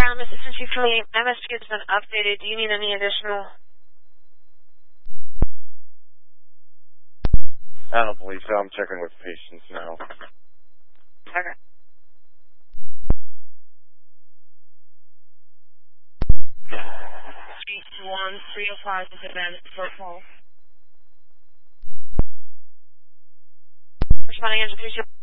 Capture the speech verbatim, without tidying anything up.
Um, since you feel the M S P has been updated, do you need any additional? I don't believe so. I'm checking with patients now. Okay. three two one, three oh five is advanced for call. Responding engine three two.